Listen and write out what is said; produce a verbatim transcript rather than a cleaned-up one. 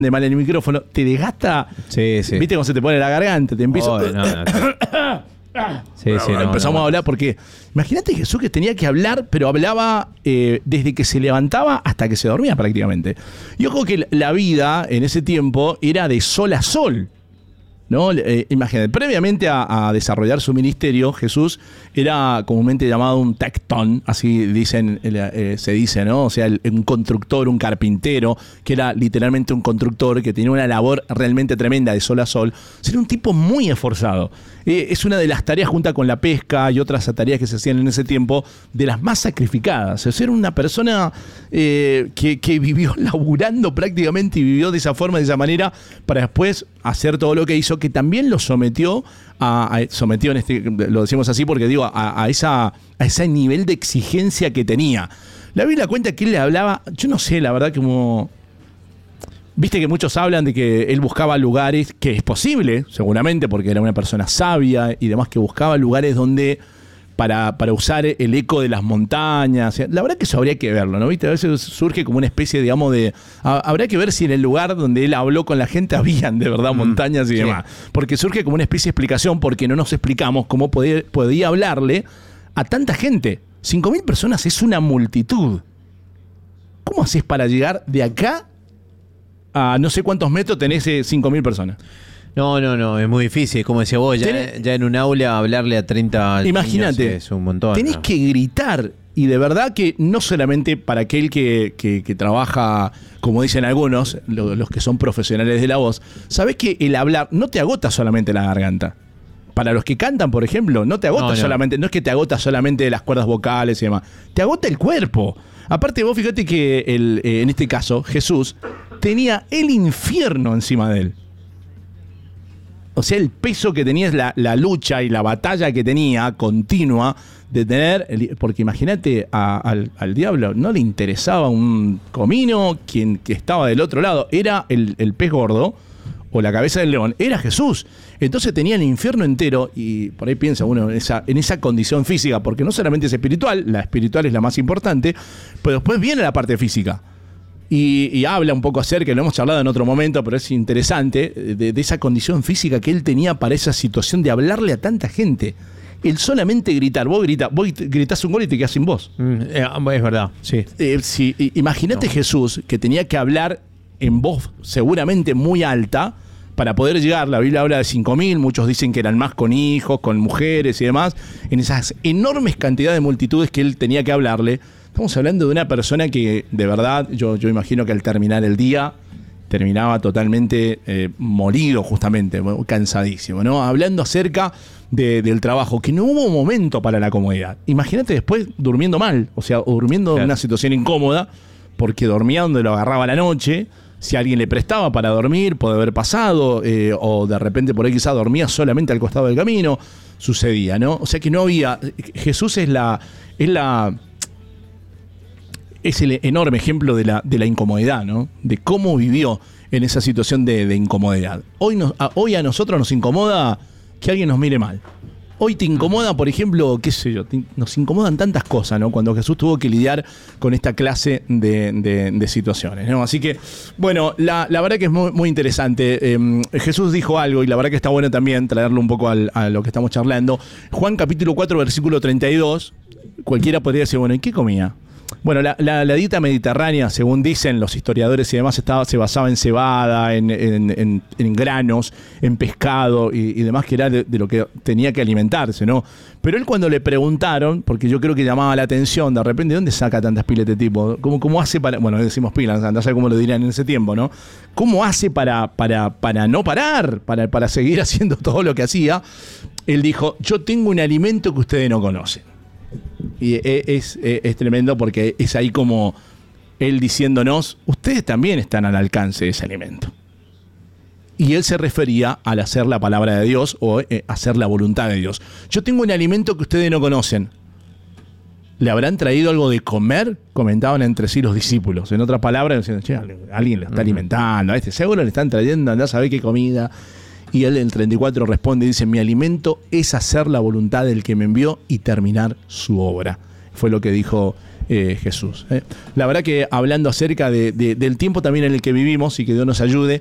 de mal el micrófono, te desgasta. Sí, sí. ¿Viste cómo se te pone la garganta? Te empieza. Oh, no, no, no. Sí, sí, no, empezamos no, no. a hablar porque imagínate Jesús que tenía que hablar, pero hablaba eh, desde que se levantaba hasta que se dormía prácticamente. Y ojo que la vida en ese tiempo era de sol a sol, ¿no? Eh, imagínate, previamente a, a desarrollar su ministerio, Jesús era comúnmente llamado un tectón, así dicen, eh, se dice, ¿no? O sea, el, un constructor, un carpintero, que era literalmente un constructor que tenía una labor realmente tremenda de sol a sol. O sea, era un tipo muy esforzado. Eh, es una de las tareas, junto con la pesca y otras tareas que se hacían en ese tiempo, de las más sacrificadas. O sea, era una persona eh, que, que vivió laburando prácticamente y vivió de esa forma, de esa manera, para después hacer todo lo que hizo, que también lo sometió a, a sometió en este, lo decimos así porque digo, a, a esa a ese nivel de exigencia que tenía. La Biblia cuenta que él le hablaba, yo no sé, la verdad, como viste que muchos hablan de que él buscaba lugares, que es posible, seguramente, porque era una persona sabia y demás, que buscaba lugares donde Para, para usar el eco de las montañas. La verdad que eso habría que verlo, ¿no? ¿Viste? A veces surge como una especie, digamos, de... A, habría que ver si en el lugar donde él habló con la gente habían de verdad montañas y sí. demás. Porque surge como una especie de explicación, porque no nos explicamos cómo podía, podía hablarle a tanta gente. Cinco mil personas es una multitud. ¿Cómo haces para llegar de acá a no sé cuántos metros tenés cinco mil personas? No, no, no, es muy difícil, como decía vos, ya, Tenés, ya en un aula hablarle a treinta imagínate, niños es un montón. Tenés ¿no? que gritar, y de verdad que no solamente para aquel que, que, que trabaja, como dicen algunos, lo, los que son profesionales de la voz, sabés que el hablar no te agota solamente la garganta. Para los que cantan, por ejemplo, no te agota no, no. solamente, no es que te agota solamente las cuerdas vocales y demás, te agota el cuerpo. Aparte vos fíjate que el, eh, en este caso Jesús tenía el infierno encima de él. O sea, el peso que tenía es la, la lucha y la batalla que tenía continua de tener, porque imagínate al, al diablo no le interesaba un comino quien que estaba del otro lado, era el, el pez gordo o la cabeza del león, era Jesús. Entonces tenía el infierno entero, y por ahí piensa uno en esa, en esa condición física, porque no solamente es espiritual, la espiritual es la más importante, pero después viene la parte física. Y, y habla un poco acerca, lo hemos charlado en otro momento, pero es interesante, de, de esa condición física que él tenía para esa situación de hablarle a tanta gente. El solamente gritar, vos gritás, vos gritás un gol y te quedás sin voz. Mm, eh, es verdad, sí. Eh, sí, imagínate no. Jesús, que tenía que hablar en voz seguramente muy alta para poder llegar. La Biblia habla de cinco mil, muchos dicen que eran más con hijos, con mujeres y demás, en esas enormes cantidades de multitudes que él tenía que hablarle. Estamos hablando de una persona que, de verdad, yo, yo imagino que al terminar el día terminaba totalmente eh, molido, justamente, cansadísimo, ¿no? Hablando acerca de, del trabajo, que no hubo momento para la comodidad. Imagínate después durmiendo mal, o sea, durmiendo claro. en una situación incómoda, porque dormía donde lo agarraba la noche. Si alguien le prestaba para dormir, puede haber pasado, eh, o de repente por ahí quizá dormía solamente al costado del camino, sucedía, ¿no? O sea que no había... Jesús es la... Es la es el enorme ejemplo de la, de la incomodidad, ¿no? De cómo vivió en esa situación de, de incomodidad. Hoy, nos, a, hoy a nosotros nos incomoda que alguien nos mire mal. Hoy te incomoda, por ejemplo, qué sé yo, te, nos incomodan tantas cosas, ¿no? Cuando Jesús tuvo que lidiar con esta clase de, de, de situaciones, ¿no? Así que, bueno, la, la verdad que es muy, muy interesante. Eh, Jesús dijo algo, y la verdad que está bueno también traerlo un poco al, a lo que estamos charlando. Juan capítulo cuatro, versículo treinta y dos, cualquiera podría decir, bueno, ¿y qué comía? Bueno, la, la, la dieta mediterránea, según dicen los historiadores y demás, estaba, se basaba en cebada, en, en, en, en granos, en pescado y, y demás, que era de, de lo que tenía que alimentarse, ¿no? Pero él, cuando le preguntaron, porque yo creo que llamaba la atención, de repente, ¿de dónde saca tantas pilas este tipo? ¿Cómo, cómo hace para...? Bueno, decimos pilas, no sé cómo lo dirían en ese tiempo, ¿no? ¿Cómo hace para, para, para no parar, para, para seguir haciendo todo lo que hacía? Él dijo, yo tengo un alimento que ustedes no conocen. Y es, es, es tremendo, porque es ahí como él diciéndonos, ustedes también están al alcance de ese alimento. Y él se refería al hacer la palabra de Dios, o eh, hacer la voluntad de Dios. Yo tengo un alimento que ustedes no conocen. ¿Le habrán traído algo de comer? Comentaban entre sí los discípulos. En otras palabras, decían, che, alguien lo está uh-huh. alimentando, a este seguro le están trayendo, andá a saber qué comida. Y él en el treinta y cuatro responde y dice, mi alimento es hacer la voluntad del que me envió y terminar su obra. Fue lo que dijo eh, Jesús. ¿eh? La verdad que hablando acerca de, de, del tiempo también en el que vivimos, y que Dios nos ayude,